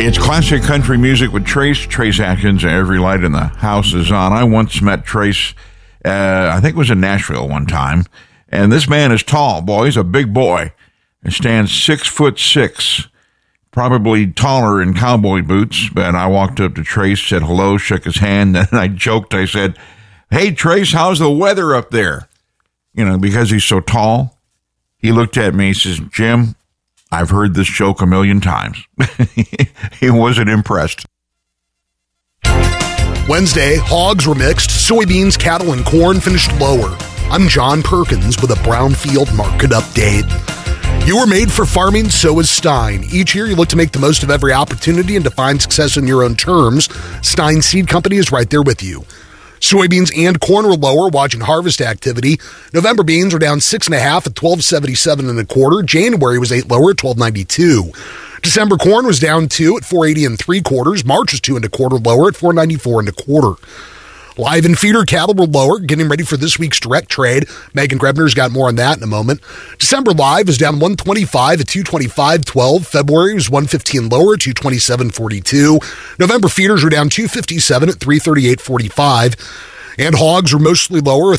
It's classic country music with Trace Atkins. Every light in the house is on. I once met Trace, I think it was in Nashville one time. And this man is tall, boy. He's a big boy. He stands 6'6", probably taller in cowboy boots. But I walked up to Trace, said hello, shook his hand, and I joked. I said, "Hey, Trace, how's the weather up there?" Because he's so tall. He looked at me, he says, "Jim, I've heard this joke a million times." He wasn't impressed. Wednesday, hogs were mixed. Soybeans, cattle, and corn finished lower. I'm John Perkins with a Brownfield market update. You were made for farming, so is Stein. Each year, you look to make the most of every opportunity and define success on your own terms. Stein Seed Company is right there with you. Soybeans and corn were lower, watching harvest activity. November beans were down 6.5 at 12.77 1/4. January was 8 lower at 12.92. December corn was down 2 at 4.80 3/4. March was 2 1/4 lower at 4.94 1/4. Live and feeder cattle were lower, getting ready for this week's direct trade. Megan Grebner's got more on that in a moment. December live was down 125 at 225.12. February was 115 lower at 227.42. November feeders were down 257 at 338.45. And hogs were mostly lower